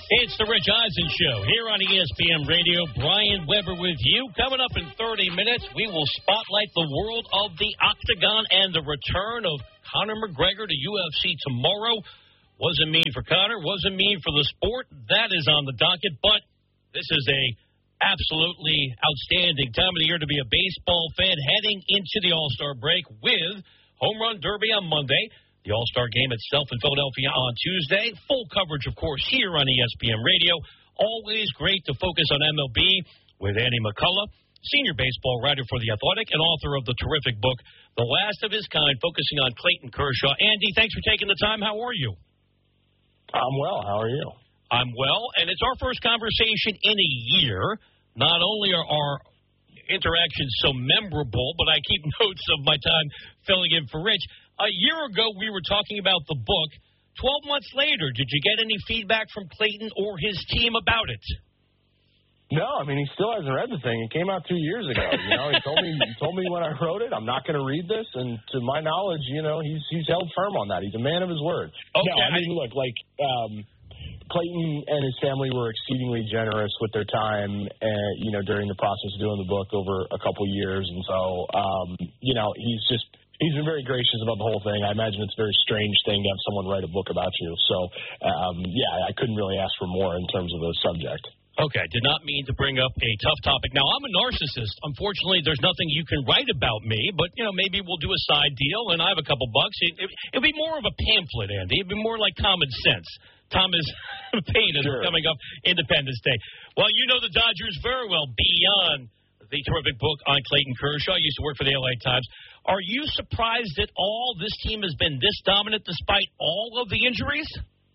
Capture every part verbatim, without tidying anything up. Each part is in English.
It's the Rich Eisen Show here on E S P N Radio. Brian Weber with you. Coming up in thirty minutes, we will spotlight the world of the Octagon and the return of Conor McGregor to U F C tomorrow. Wasn't mean for Conor, wasn't mean for the sport. That is on the docket, but this is a absolutely outstanding time of the year to be a baseball fan heading into the All-Star break with Home Run Derby on Monday. The All-Star Game itself in Philadelphia on Tuesday. Full coverage, of course, here on E S P N Radio. Always great to focus on M L B with Andy McCullough, senior baseball writer for The Athletic and author of the terrific book, The Last of His Kind, focusing on Clayton Kershaw. Andy, thanks for taking the time. How are you? I'm well. How are you? I'm well, and it's our first conversation in a year. Not only are our interactions so memorable, but I keep notes of my time filling in for Rich. A year ago, we were talking about the book. Twelve months later, did you get any feedback from Clayton or his team about it? No, I mean, he still hasn't read the thing. It came out two years ago. You know, he told me he told me when I wrote it, I'm not going to read this. And to my knowledge, you know, he's he's held firm on that. He's a man of his word. Okay. No, I mean, look, like um, Clayton and his family were exceedingly generous with their time, uh, you know, during the process of doing the book over a couple years. And so, um, you know, he's just. He's been very gracious about the whole thing. I imagine it's a very strange thing to have someone write a book about you. So, um, yeah, I couldn't really ask for more in terms of the subject. Okay, did not mean to bring up a tough topic. Now, I'm a narcissist. Unfortunately, there's nothing you can write about me, but, you know, maybe we'll do a side deal, and I have a couple bucks. It, it, it'll be more of a pamphlet, Andy. It'll be more like Common Sense. Thomas Paine is sure. coming up Independence Day. Well, you know the Dodgers very well beyond the terrific book on Clayton Kershaw. I used to work for the L A Times. Are you surprised at all this team has been this dominant despite all of the injuries?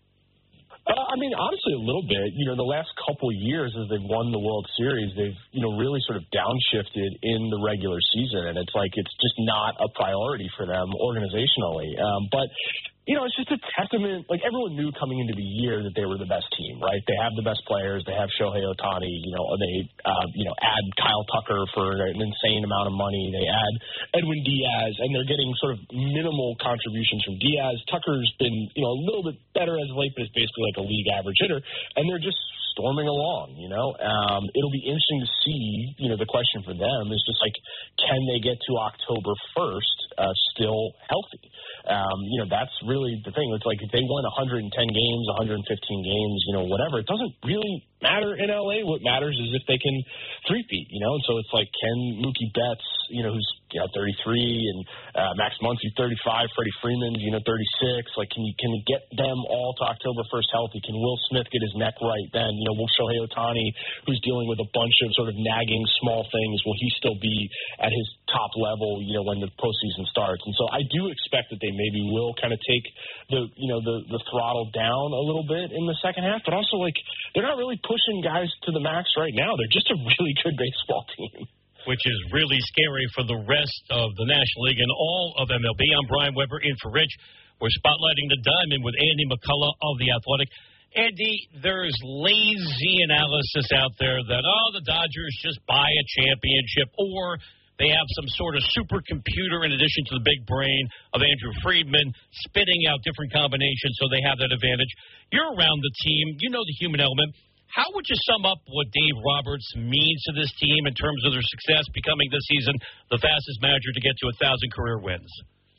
Uh, I mean, honestly, a little bit. You know, the last couple of years as they've won the World Series, they've, you know, really sort of downshifted in the regular season. And it's like it's just not a priority for them organizationally. Um, but, you know, it's just a testament. Like, everyone knew coming into the year that they were the best team, right? They have the best players. They have Shohei Ohtani. You know, they, uh, you know, add Kyle Tucker for an insane amount of money. They add Edwin Diaz, and they're getting sort of minimal contributions from Diaz. Tucker's been, you know, a little bit better as of late, but is basically like a league average hitter. And they're just storming along, you know. Um, it'll be interesting to see, you know, the question for them is just like, can they get to October first uh, still healthy? Um, you know, that's really the thing. It's like if they won one hundred ten games, one hundred fifteen games, you know, whatever, it doesn't really matter in L A. What matters is if they can three-peat, you know. And so it's like, can Mookie Betts, you know, who's, you know, thirty-three, and uh, Max Muncy, thirty-five, Freddie Freeman, you know, thirty-six. Like, can you can you get them all to October first healthy? Can Will Smith get his neck right then? You know, will Shohei Ohtani, who's dealing with a bunch of sort of nagging small things, will he still be at his top level, you know, when the postseason starts? And so I do expect that they maybe will kind of take the, you know, the, the throttle down a little bit in the second half, but also, like, they're not really pushing guys to the max right now. They're just a really good baseball team. Which is really scary for the rest of the National League and all of M L B. I'm Brian Weber in for Rich. We're spotlighting the diamond with Andy McCullough of The Athletic. Andy, there's lazy analysis out there that, oh, the Dodgers just buy a championship, or they have some sort of supercomputer in addition to the big brain of Andrew Friedman spitting out different combinations so they have that advantage. You're around the team. You know the human element. How would you sum up what Dave Roberts means to this team in terms of their success, becoming this season the fastest manager to get to one thousand career wins?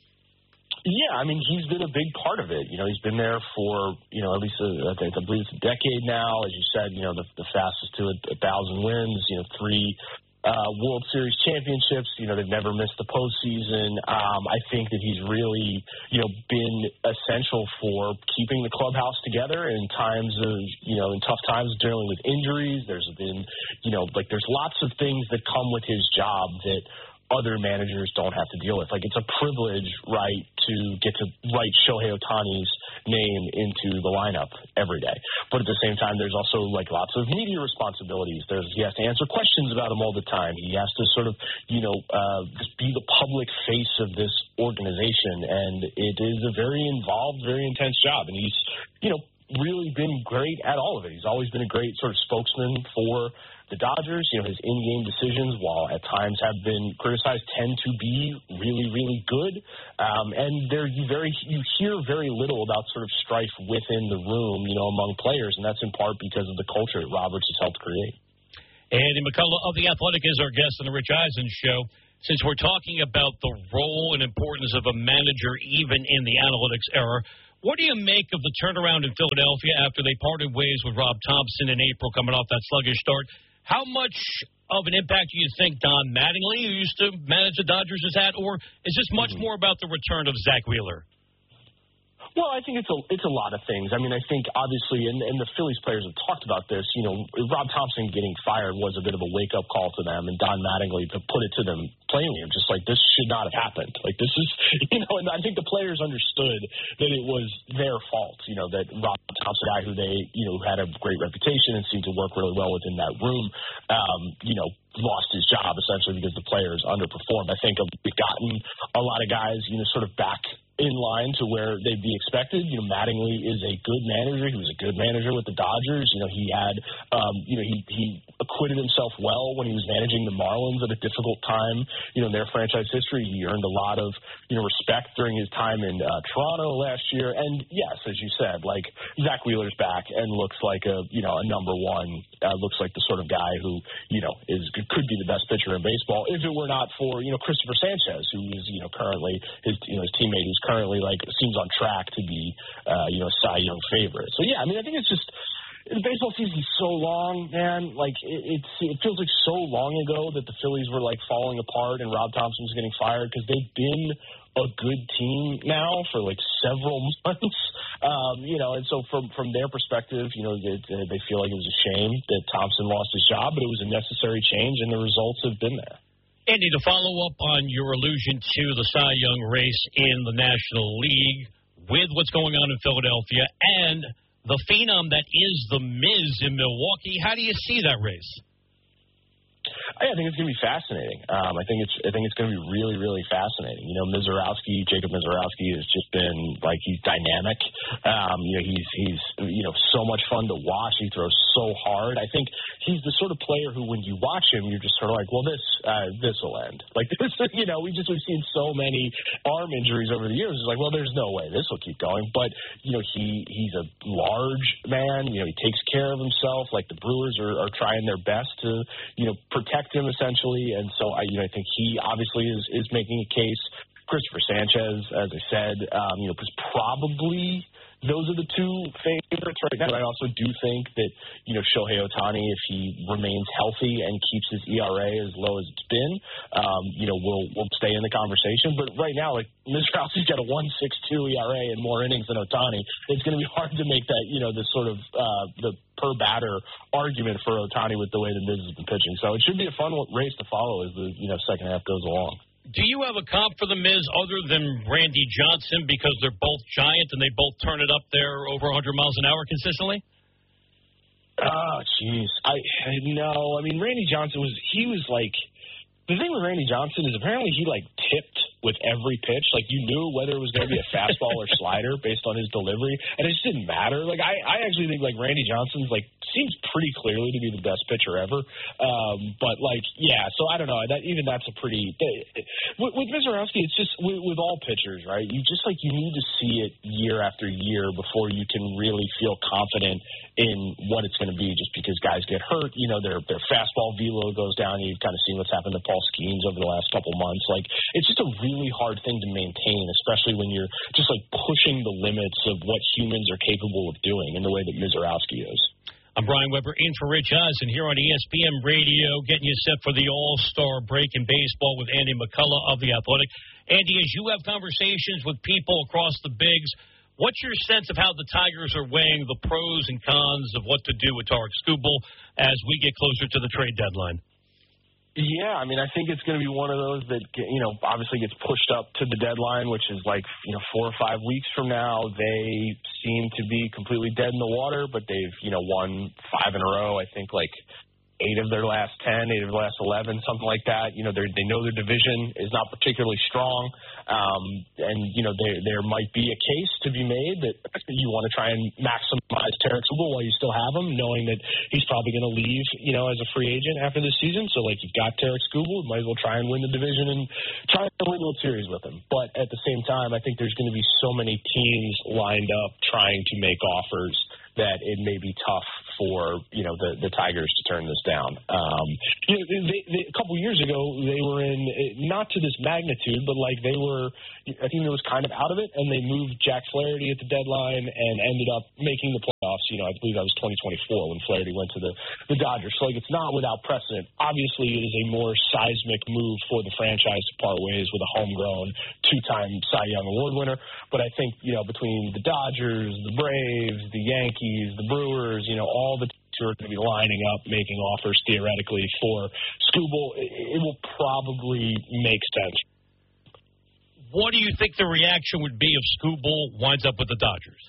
Yeah, I mean, he's been a big part of it. You know, he's been there for, you know, at least, a, I believe it's a decade now. As you said, you know, the, the fastest to a, a thousand wins, you know, three uh, World Series championships. You know, they've never missed the postseason. Um, I think that he's really, you know, been essential for keeping the clubhouse together in times of, you know, in tough times dealing with injuries. There's been, you know, like there's lots of things that come with his job that other managers don't have to deal with. Like, it's a privilege, right, to get to write Shohei Ohtani's name into the lineup every day. But at the same time, there's also, like, lots of media responsibilities. There's, he has to answer questions about him all the time. He has to sort of, you know, uh, just be the public face of this organization. And it is a very involved, very intense job. And he's, you know, really been great at all of it. He's always been a great sort of spokesman for the Dodgers. You know, his in-game decisions, while at times have been criticized, tend to be really, really good. Um, and there, you very you hear very little about sort of strife within the room, you know, among players, and that's in part because of the culture that Roberts has helped create. Andy McCullough of The Athletic is our guest on the Rich Eisen Show. Since we're talking about the role and importance of a manager even in the analytics era, what do you make of the turnaround in Philadelphia after they parted ways with Rob Thompson in April, coming off that sluggish start? How much of an impact do you think Don Mattingly, who used to manage the Dodgers, has had, or is this much mm-hmm. more about the return of Zach Wheeler? Well, I think it's a it's a lot of things. I mean, I think obviously, and, and the Phillies players have talked about this. You know, Rob Thompson getting fired was a bit of a wake up call to them, and Don Mattingly to put it to them plainly, I'm just like, this should not have happened. Like, this is, you know, and I think the players understood that it was their fault. You know, that Rob Thompson, guy who they, you know, had a great reputation and seemed to work really well within that room, um, you know, lost his job essentially because the players underperformed. I think we've gotten a lot of guys, you know, sort of back in line to where they'd be expected. You know, Mattingly is a good manager. He was a good manager with the Dodgers. You know, he had, um, you know, he, he acquitted himself well when he was managing the Marlins at a difficult time, you know, in their franchise history. He earned a lot of, you know, respect during his time in uh, Toronto last year. And yes, as you said, like, Zach Wheeler's back and looks like a, you know, a number one, uh, looks like the sort of guy who, you know, is could be the best pitcher in baseball if it were not for, you know, Christopher Sanchez, who is, you know, currently his, you know, his teammate who's currently, like, seems on track to be, uh, you know, Cy Young favorite. So, yeah, I mean, I think it's just, the baseball season's so long, man. Like, it, it's, it feels like so long ago that the Phillies were, like, falling apart and Rob Thompson was getting fired because they've been a good team now for, like, several months. Um, you know, and so from from their perspective, you know, they, they feel like it was a shame that Thompson lost his job, but it was a necessary change, and the results have been there. Andy, to follow up on your allusion to the Cy Young race in the National League, with what's going on in Philadelphia and the phenom that is the Miz in Milwaukee, how do you see that race? I think it's going to be fascinating. Um, I think it's I think it's going to be really, really fascinating. You know, Mizorowski, Jacob Mizorowski has just been, like, he's dynamic. Um, you know, he's he's you know so much fun to watch. He throws so hard. I think he's the sort of player who, when you watch him, you're just sort of like, well, this uh, this will end. Like this, you know, we just we've seen so many arm injuries over the years. It's like, well, there's no way this will keep going. But you know, he he's a large man. You know, he takes care of himself. Like the Brewers are, are trying their best to, you know, protect him essentially, and so I, you know, I think he obviously is, is making a case. Christopher Sanchez, as I said, um, you know, because probably those are the two favorites right now. But I also do think that, you know, Shohei Ohtani, if he remains healthy and keeps his E R A as low as it's been, um, you know, will will stay in the conversation. But right now, like, Mizorowski's got a one point six two E R A and more innings than Ohtani. It's going to be hard to make that, you know, the sort of uh, the per batter argument for Ohtani with the way the Miz has been pitching. So it should be a fun race to follow as the, you know, second half goes along. Do you have a comp for the Miz other than Randy Johnson because they're both giant and they both turn it up there over one hundred miles an hour consistently? Oh, jeez. I no. I mean, Randy Johnson was he was like the thing with Randy Johnson is apparently he like tipped with every pitch. Like, you knew whether it was going to be a fastball or slider based on his delivery, and it just didn't matter. Like, I, I actually think, like, Randy Johnson's, like, seems pretty clearly to be the best pitcher ever. Um, but, like, yeah, so I don't know. That even that's a pretty – with, with Mizorowski, it's just with, with all pitchers, right? You just, like, you need to see it year after year before you can really feel confident in what it's going to be, just because guys get hurt. You know, their, their fastball velo goes down. You've kind of seen what's happened to Paul Skeens over the last couple months. Like, it's just a really hard thing to maintain, especially when you're just, like, pushing the limits of what humans are capable of doing in the way that Mizorowski is. I'm Brian Weber, in for Rich Eisen here on E S P N Radio, getting you set for the All-Star break in baseball with Andy McCullough of The Athletic. Andy, as you have conversations with people across the bigs, what's your sense of how the Tigers are weighing the pros and cons of what to do with Tarik Skubal as we get closer to the trade deadline? Yeah, I mean, I think it's going to be one of those that, you know, obviously gets pushed up to the deadline, which is like, you know, four or five weeks from now. They seem to be completely dead in the water, but they've, you know, won five in a row. I think like eight of their last ten, eight of their last eleven, something like that. You know, they they know their division is not particularly strong, um, and you know there there might be a case to be made that you want to try and maximize Tarik Skubal while you still have him, knowing that he's probably going to leave, you know, as a free agent after this season. So like you've got Tarik Skubal, might as well try and win the division and try and win the World Series with him. But at the same time, I think there's going to be so many teams lined up trying to make offers that it may be tough for, you know, the, the Tigers to turn this down. Um, you know, they, they, a couple years ago, they were in, not to this magnitude, but like they were, I think it was kind of out of it, and they moved Jack Flaherty at the deadline and ended up making the playoffs. You know, I believe that was twenty twenty-four when Flaherty went to the, the Dodgers. So, like, it's not without precedent. Obviously, it is a more seismic move for the franchise to part ways with a homegrown two-time Cy Young Award winner. But I think, you know, between the Dodgers, the Braves, the Yankees, the Brewers, you know, all the teams who are going to be lining up, making offers theoretically for Skubal, it, it will probably make sense. What do you think the reaction would be if Skubal winds up with the Dodgers?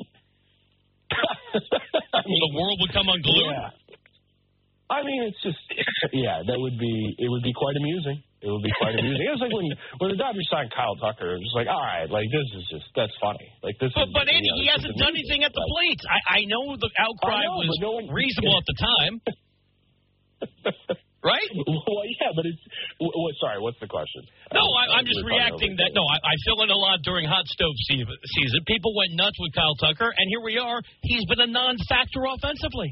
I mean, the world would come unglued? Yeah. I mean, it's just, yeah, that would be, it would be quite amusing. It would be quite amusing. It was like when, when the Dodgers signed Kyle Tucker, it was like, all right, like, this is just, that's funny. Like, this but, is, but Andy, you know, he hasn't done anything at the plate. I, I know the outcry know, was no one, reasonable at the time. Right? Well, yeah, but it's, well, sorry, what's the question? No, um, I, I'm just reacting that, no, I, I fill in a lot during hot stove season. People went nuts with Kyle Tucker, and here we are. He's been a non-factor offensively.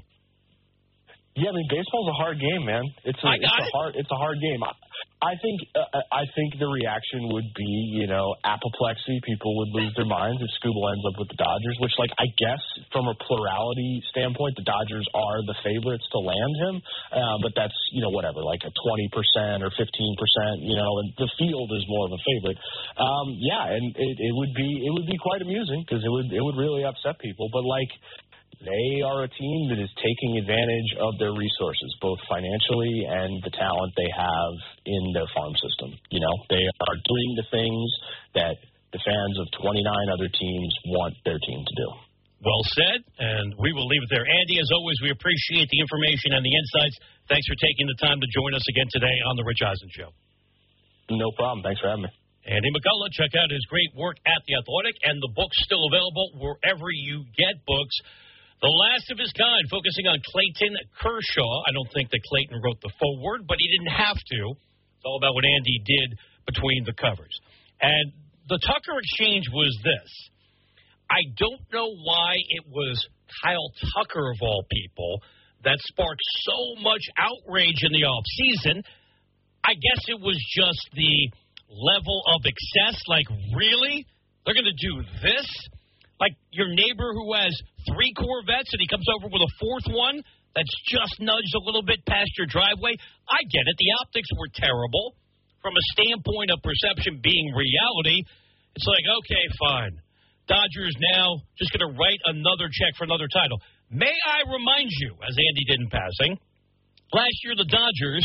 Yeah, I mean, baseball's a hard game, man. It's a, I got it's a it. hard, it's a hard game. I, I think, uh, I think the reaction would be, you know, apoplexy. People would lose their minds if Skubal ends up with the Dodgers, which, like, I guess from a plurality standpoint, the Dodgers are the favorites to land him. Uh, but that's, you know, whatever, like a twenty percent or fifteen percent, you know, and the field is more of a favorite. Um, yeah, and it, it would be, it would be quite amusing because it would, it would really upset people. But, like, they are a team that is taking advantage of their resources, both financially and the talent they have in their farm system. You know, they are doing the things that the fans of twenty-nine other teams want their team to do. Well said, and we will leave it there. Andy, as always, we appreciate the information and the insights. Thanks for taking the time to join us again today on The Rich Eisen Show. No problem. Thanks for having me. Andy McCullough, check out his great work at The Athletic, and the book's still available wherever you get books. The last of his kind, focusing on Clayton Kershaw. I don't think that Clayton wrote the foreword, but he didn't have to. It's all about what Andy did between the covers. And the Tucker exchange was this. I don't know why it was Kyle Tucker, of all people, that sparked so much outrage in the offseason. I guess it was just the level of excess. Like, really? They're going to do this? Like your neighbor who has three Corvettes and he comes over with a fourth one that's just nudged a little bit past your driveway. I get it. The optics were terrible. From a standpoint of perception being reality, it's like, okay, fine. Dodgers now just going to write another check for another title. May I remind you, as Andy did in passing, last year the Dodgers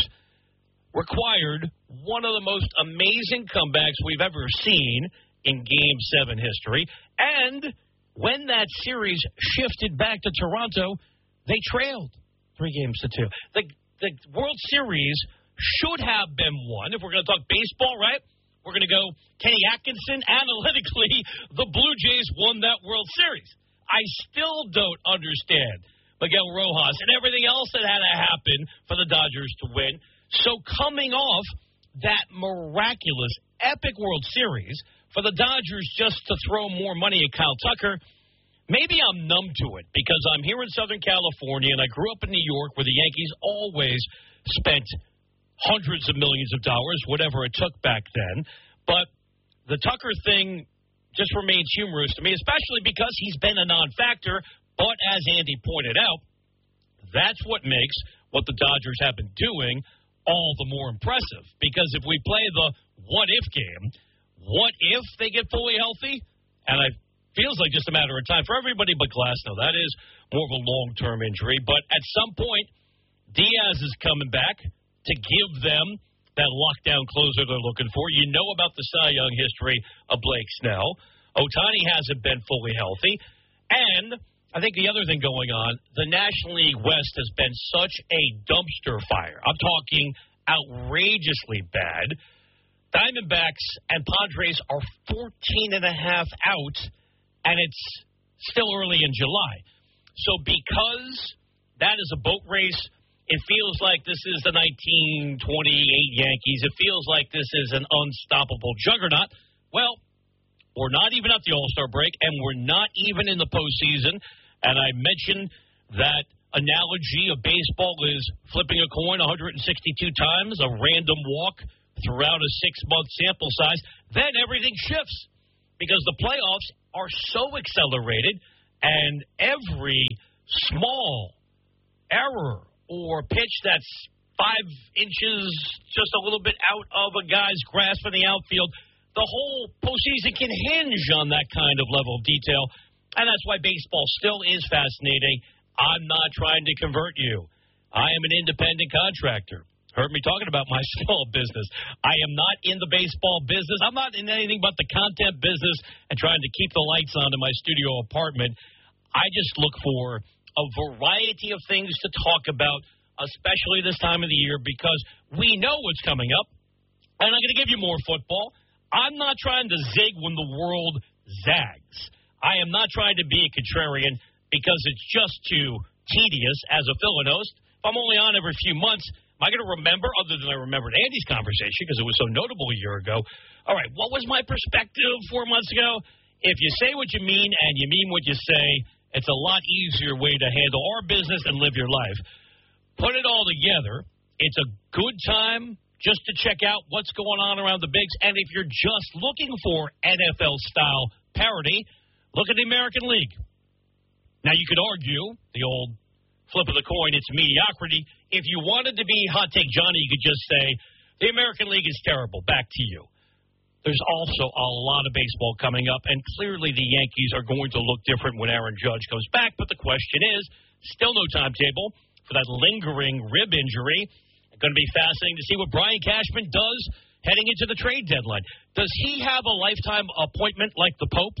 required one of the most amazing comebacks we've ever seen in Game seven history. And when that series shifted back to Toronto, they trailed three games to two. The, the World Series should have been won. If we're going to talk baseball, right? We're going to go Kenny Atkinson. Analytically, the Blue Jays won that World Series. I still don't understand Miguel Rojas and everything else that had to happen for the Dodgers to win. So coming off that miraculous, epic World Series, for the Dodgers just to throw more money at Kyle Tucker, maybe I'm numb to it because I'm here in Southern California and I grew up in New York where the Yankees always spent hundreds of millions of dollars, whatever it took back then. But the Tucker thing just remains humorous to me, especially because he's been a non-factor. But as Andy pointed out, that's what makes what the Dodgers have been doing all the more impressive. Because if we play the what-if game, what if they get fully healthy? And it feels like just a matter of time for everybody but Glasnow. That is more of a long-term injury. But at some point, Diaz is coming back to give them that lockdown closer they're looking for. You know about the Cy Young history of Blake Snell. Ohtani hasn't been fully healthy. And I think the other thing going on, the National League West has been such a dumpster fire. I'm talking outrageously bad. Diamondbacks and Padres are fourteen and a half out, and it's still early in July. So because that is a boat race, it feels like this is the nineteen twenty-eight Yankees. It feels like this is an unstoppable juggernaut. Well, we're not even at the All-Star break, and we're not even in the postseason. And I mentioned that analogy of baseball is flipping a coin one hundred sixty-two times, a random walk throughout a six-month sample size. Then everything shifts because the playoffs are so accelerated, and every small error or pitch that's five inches just a little bit out of a guy's grasp in the outfield, the whole postseason can hinge on that kind of level of detail, and that's why baseball still is fascinating. I'm not trying to convert you. I am an independent contractor. Heard me talking about my small business. I am not in the baseball business. I'm not in anything but the content business and trying to keep the lights on in my studio apartment. I just look for a variety of things to talk about, especially this time of the year, because we know what's coming up. And I'm going to give you more football. I'm not trying to zig when the world zags. I am not trying to be a contrarian because it's just too tedious as a Philanost. If I'm only on every few months, am I going to remember, other than I remembered Andy's conversation because it was so notable a year ago? All right, what was my perspective four months ago? If you say what you mean and you mean what you say, it's a lot easier way to handle our business and live your life. Put it all together. It's a good time just to check out what's going on around the bigs. And if you're just looking for N F L-style parity, look at the American League. Now, you could argue the old flip of the coin, it's mediocrity. If you wanted to be Hot Take Johnny, you could just say, the American League is terrible. Back to you. There's also a lot of baseball coming up, and clearly the Yankees are going to look different when Aaron Judge comes back. But the question is, still no timetable for that lingering rib injury. It's going to be fascinating to see what Brian Cashman does heading into the trade deadline. Does he have a lifetime appointment like the Pope?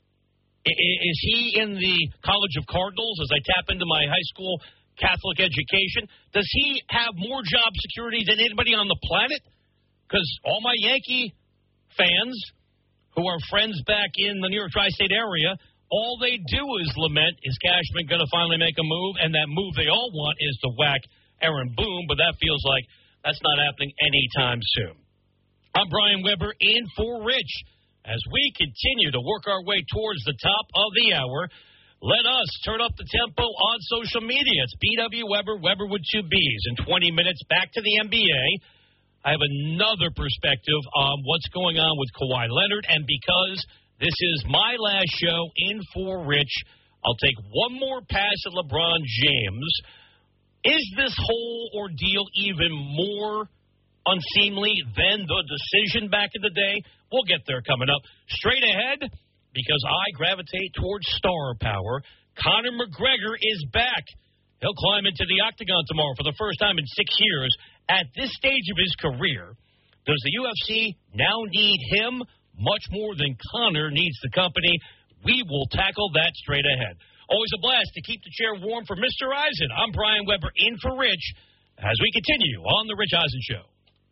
Is he in the College of Cardinals as I tap into my high school Catholic education? Does he have more job security than anybody on the planet? Because all my Yankee fans who are friends back in the New York tri-state area, all they do is lament, is Cashman going to finally make a move? And that move they all want is to whack Aaron Boone, but that feels like that's not happening anytime soon. I'm Brian Weber in for Rich. As we continue to work our way towards the top of the hour, let us turn up the tempo on social media. It's B W Weber, Weber with two B's. In twenty minutes, back to the N B A. I have another perspective on what's going on with Kawhi Leonard, and because this is my last show in for Rich, I'll take one more pass at LeBron James. Is this whole ordeal even more unseemly than the decision back in the day? We'll get there coming up. Straight ahead, because I gravitate towards star power, Conor McGregor is back. He'll climb into the octagon tomorrow for the first time in six years. At this stage of his career, does the U F C now need him much more than Conor needs the company? We will tackle that straight ahead. Always a blast to keep the chair warm for Mister Eisen. I'm Brian Weber in for Rich as we continue on The Rich Eisen Show.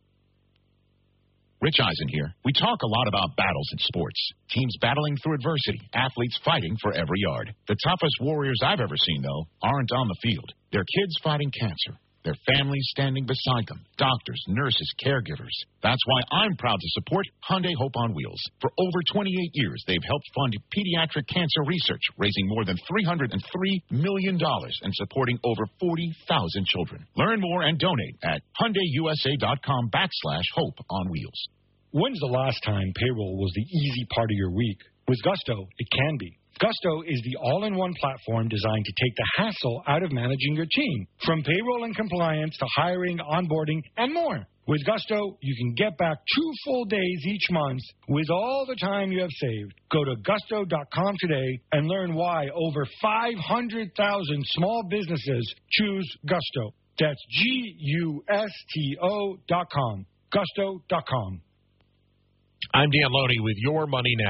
Rich Eisen here. We talk a lot about battles in sports. Teams battling through adversity. Athletes fighting for every yard. The toughest warriors I've ever seen, though, aren't on the field. They're kids fighting cancer. Their families standing beside them. Doctors, nurses, caregivers. That's why I'm proud to support Hyundai Hope on Wheels. For over twenty-eight years, they've helped fund pediatric cancer research, raising more than three hundred three million dollars and supporting over forty thousand children. Learn more and donate at HyundaiUSA.com backslash Hope on Wheels. When's the last time payroll was the easy part of your week? With Gusto, it can be. Gusto is the all-in-one platform designed to take the hassle out of managing your team, from payroll and compliance to hiring, onboarding, and more. With Gusto, you can get back two full days each month with all the time you have saved. Go to gusto dot com today and learn why over five hundred thousand small businesses choose Gusto. That's G U S T O dot com. gusto dot com. I'm Dan Loney with Your Money Now.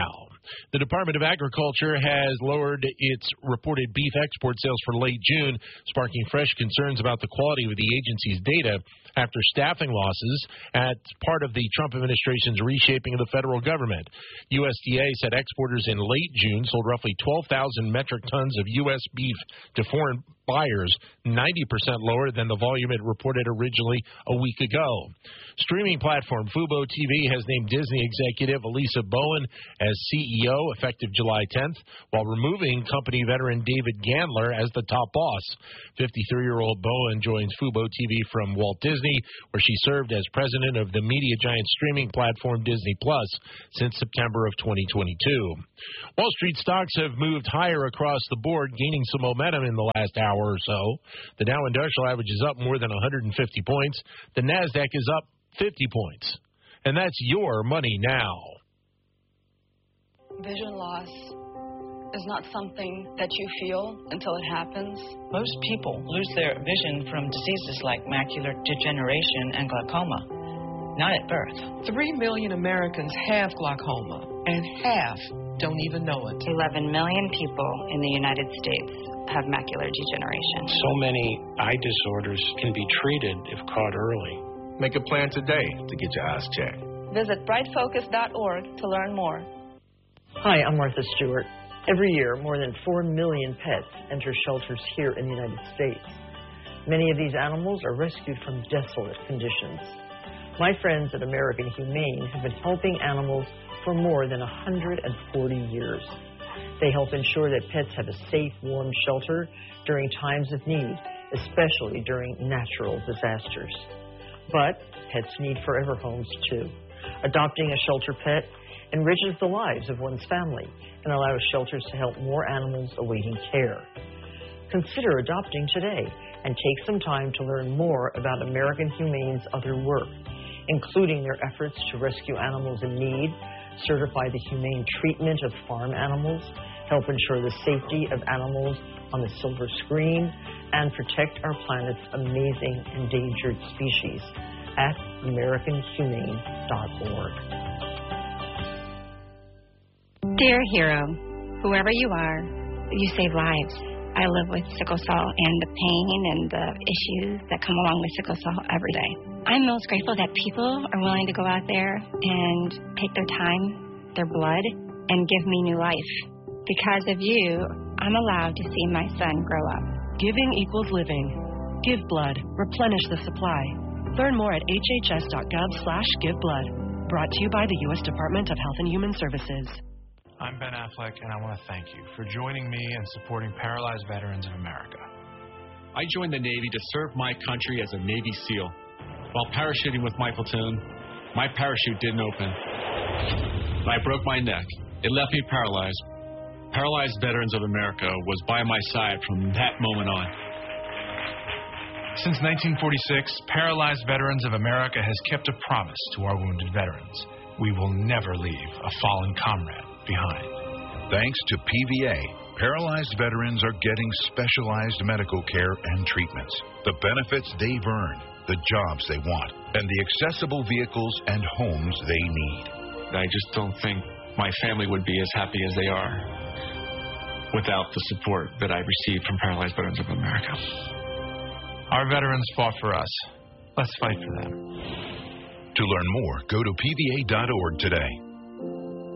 The Department of Agriculture has lowered its reported beef export sales for late June, sparking fresh concerns about the quality of the agency's data after staffing losses as part of the Trump administration's reshaping of the federal government. U S D A said exporters in late June sold roughly twelve thousand metric tons of U S beef to foreign buyers, ninety percent lower than the volume it reported originally a week ago. Streaming platform Fubo T V has named Disney executive Elisa Bowen as C E O effective July tenth, while removing company veteran David Gandler as the top boss. fifty-three-year-old Bowen joins Fubo T V from Walt Disney, where she served as president of the media giant streaming platform Disney Plus since September of twenty twenty-two. Wall Street stocks have moved higher across the board, gaining some momentum in the last hour or so. The Dow Industrial Average is up more than one hundred fifty points. The NASDAQ is up fifty points. And that's your money now. Vision loss is not something that you feel until it happens. Most people lose their vision from diseases like macular degeneration and glaucoma, not at birth. Three million Americans have glaucoma, and half don't even know it. eleven million people in the United States have macular degeneration. So many eye disorders can be treated if caught early. Make a plan today to get your eyes checked. Visit bright focus dot org to learn more. Hi, I'm Martha Stewart. Every year, more than four million pets enter shelters here in the United States. Many of these animals are rescued from desolate conditions. My friends at American Humane have been helping animals for more than one hundred forty years. They help ensure that pets have a safe, warm shelter during times of need, especially during natural disasters. But pets need forever homes, too. Adopting a shelter pet enriches the lives of one's family and allows shelters to help more animals awaiting care. Consider adopting today and take some time to learn more about American Humane's other work, including their efforts to rescue animals in need, certify the humane treatment of farm animals, help ensure the safety of animals on the silver screen, and protect our planet's amazing endangered species at american humane dot org. Dear hero, whoever you are, you save lives. I live with sickle cell and the pain and the issues that come along with sickle cell every day. I'm most grateful that people are willing to go out there and take their time, their blood, and give me new life. Because of you, I'm allowed to see my son grow up. Giving equals living. Give blood. Replenish the supply. Learn more at h h s dot gov slash give blood. Brought to you by the U S Department of Health and Human Services. I'm Ben Affleck, and I want to thank you for joining me in supporting Paralyzed Veterans of America. I joined the Navy to serve my country as a Navy SEAL. While parachuting with my platoon, my parachute didn't open. I broke my neck. It left me paralyzed. Paralyzed Veterans of America was by my side from that moment on. Since nineteen forty-six, Paralyzed Veterans of America has kept a promise to our wounded veterans. We will never leave a fallen comrade behind. Thanks to P V A, paralyzed veterans are getting specialized medical care and treatments, the benefits they've earned, the jobs they want, and the accessible vehicles and homes they need. I just don't think my family would be as happy as they are without the support that I received from Paralyzed Veterans of America. Our veterans fought for us. Let's fight for them. To learn more, go to P V A dot org today.